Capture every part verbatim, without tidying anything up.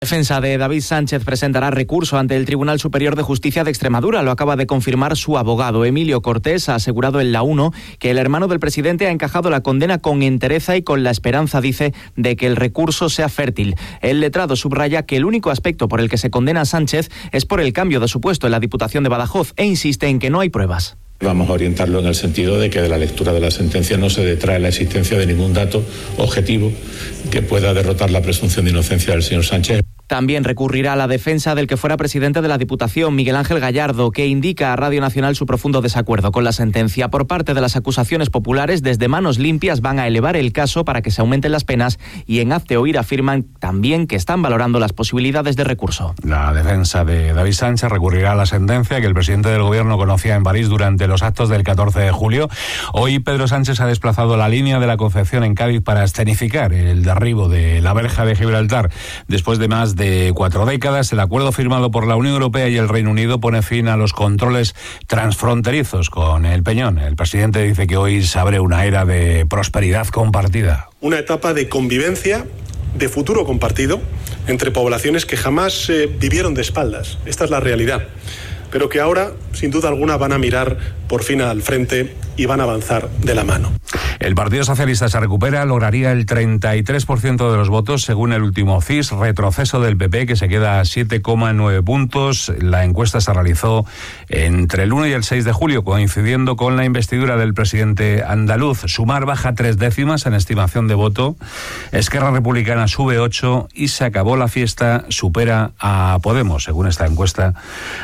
La defensa de David Sánchez presentará recurso ante el Tribunal Superior de Justicia de Extremadura. Lo acaba de confirmar su abogado. Emilio Cortés ha asegurado en La Uno que el hermano del presidente ha encajado la condena con entereza y con la esperanza, dice, de que el recurso sea fértil. El letrado subraya que el único aspecto por el que se condena a Sánchez es por el cambio de su puesto en la Diputación de Badajoz e insiste en que no hay pruebas. Vamos a orientarlo en el sentido de que de la lectura de la sentencia no se detrae la existencia de ningún dato objetivo que pueda derrotar la presunción de inocencia del señor Sánchez. También recurrirá a la defensa del que fuera presidente de la Diputación, Miguel Ángel Gallardo, que indica a Radio Nacional su profundo desacuerdo con la sentencia. Por parte de las acusaciones populares, desde Manos Limpias van a elevar el caso para que se aumenten las penas y en Hazte Oír afirman también que están valorando las posibilidades de recurso. La defensa de David Sánchez recurrirá a la sentencia que el presidente del Gobierno conocía en París durante los actos del catorce de julio. Hoy Pedro Sánchez ha desplazado la línea de la Concepción en Cádiz para escenificar el derribo de la verja de Gibraltar. Después de más de de cuatro décadas, el acuerdo firmado por la Unión Europea y el Reino Unido pone fin a los controles transfronterizos con el Peñón. El presidente dice que hoy se abre una era de prosperidad compartida. Una etapa de convivencia, de futuro compartido, entre poblaciones que jamás eh, vivieron de espaldas. Esta es la realidad. Pero que ahora, sin duda alguna, van a mirar por fin al frente y van a avanzar de la mano. El Partido Socialista se recupera, lograría el treinta y tres por ciento de los votos según el último C I S, retroceso del P P que se queda a siete coma nueve puntos. La encuesta se realizó entre el uno y el seis de julio, coincidiendo con la investidura del presidente andaluz. Sumar baja tres décimas en estimación de voto, Esquerra Republicana sube ocho y se acabó la fiesta, supera a Podemos, según esta encuesta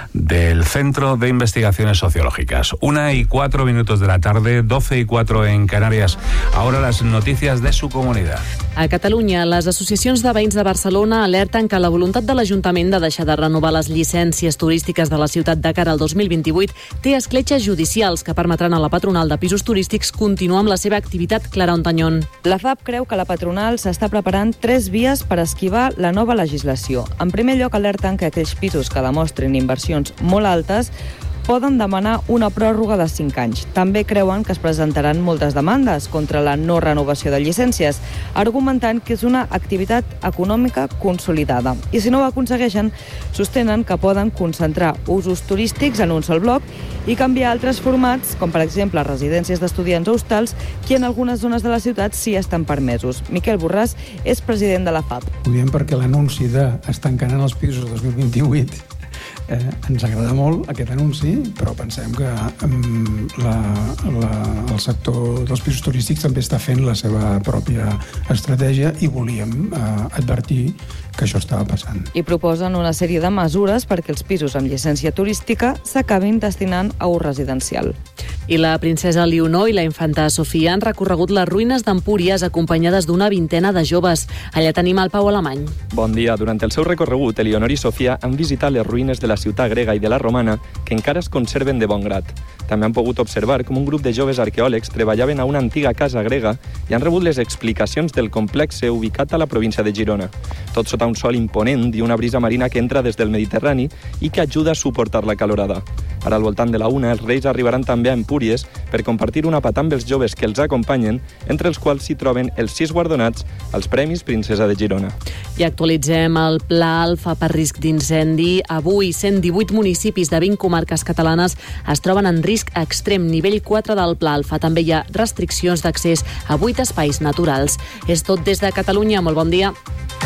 del Centro de Investigaciones Sociológicas. Una y cuatro minutos de la tarde, doce y cuatro en Canarias. Ahora las noticias de su comunidad. A Catalunya, les associacions de veïns de Barcelona alerten que la voluntat de l'Ajuntament de deixar de renovar les llicències turístiques de la ciutat de cara al dos mil vint-i-vuit té escletxes judicials que permetran a la patronal de pisos turístics continuar amb la seva activitat. Clara Ontañón. La F A P creu que la patronal s'està preparant tres vies per esquivar la nova legislació. En primer lloc, alerten que aquells pisos que demostren inversions molt altes poden demanar una pròrroga de cinc anys. També creuen que es presentaran moltes demandes contra la no renovació de llicències, argumentant que és una activitat econòmica consolidada. I si no ho aconsegueixen, sostenen que poden concentrar usos turístics en un sol bloc i canviar altres formats, com per exemple residències d'estudiants o hostals, que en algunes zones de la ciutat sí estan permesos. Miquel Borràs és president de la F A P. Ho diem perquè l'anunci de es tancaran els pisos dos mil vint-i-vuit Eh, ens agrada molt aquest anunci, però pensem que um, la, la, el sector dels pisos turístics també està fent la seva pròpia estratègia i volíem uh, advertir que això estava passant. I proposen una sèrie de mesures perquè els pisos amb llicència turística s'acabin destinant a ús residencial. I la princesa Leonor i la infanta Sofia han recorregut les ruïnes d'Empúries acompanyades d'una vintena de joves. Allà tenim el Pau Alemany. Bon dia. Durant el seu recorregut, Eleonor i Sofia han visitat les ruïnes de la ciutat grega i de la romana que encara es conserven de bon grat. També han pogut observar com un grup de joves arqueòlegs treballaven a una antiga casa grega i han rebut les explicacions del complexe ubicat a la província de Girona. Tot sota un sol imponent i una brisa marina que entra des del Mediterrani i que ajuda a suportar la calorada. Ara, al voltant de la una, els Reis arribaran també a Empúries per compartir un àpat amb els joves que els acompanyen, entre els quals s'hi troben els sis guardonats als Premis Princesa de Girona. I actualitzem el Pla Alfa per risc d'incendi. Avui, cent divuit municipis de vint comarques catalanes es troben en risc extrem, nivell quatre del Pla Alfa. També hi ha restriccions d'accés a vuit espais naturals. És tot des de Catalunya. Molt bon dia.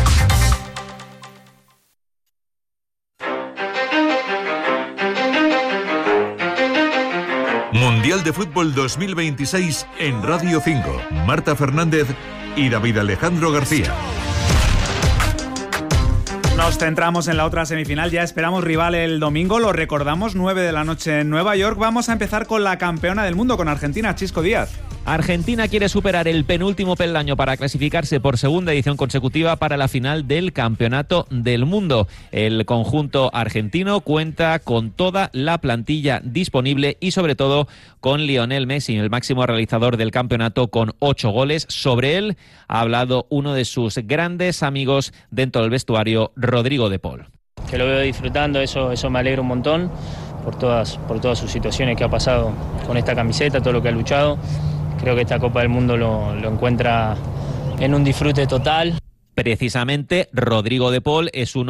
Mundial de Fútbol dos mil veintiséis en Radio cinco. Marta Fernández y David Alejandro García. Nos centramos en la otra semifinal, ya esperamos rival el domingo, lo recordamos, nueve de la noche en Nueva York. Vamos a empezar con la campeona del mundo, con Argentina, Chisco Díaz. Argentina quiere superar el penúltimo peldaño para clasificarse por segunda edición consecutiva para la final del Campeonato del Mundo. El conjunto argentino cuenta con toda la plantilla disponible y sobre todo con Lionel Messi, el máximo realizador del campeonato, con ocho goles. Sobre él ha hablado uno de sus grandes amigos dentro del vestuario, Rodrigo de Paul. Que lo veo disfrutando, eso, eso me alegra un montón por todas, por todas sus situaciones que ha pasado con esta camiseta, todo lo que ha luchado. Creo que esta Copa del Mundo lo, lo encuentra en un disfrute total. Precisamente Rodrigo de Paul es uno